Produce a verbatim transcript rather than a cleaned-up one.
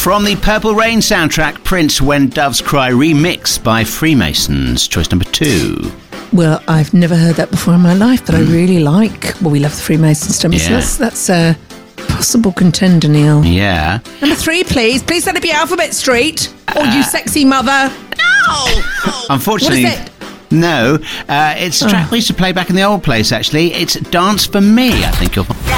From the Purple Rain soundtrack, Prince, When Doves Cry, remixed by Freemasons. Choice number two. Well, I've never heard that before in my life, but mm. I really like, well, we love the Freemasons, don't we? Yeah. So that's, that's a possible contender, Neil. Yeah. Number three, please. Please let it be Alphabet Street. Oh, uh, you sexy mother. No! Unfortunately... What is it? No, uh, it's a track oh. we used to play back in the old place, actually. It's Dance For Me, I think you'll...